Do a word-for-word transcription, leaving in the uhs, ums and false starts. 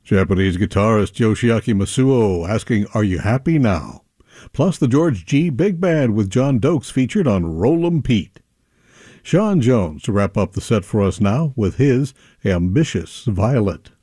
Japanese guitarist Yoshiaki Masuo asking, "Are you happy now?" Plus the George G. Big Band with John Dokes featured on Roll'em Pete. Sean Jones to wrap up the set for us now with his Ambitious Violet.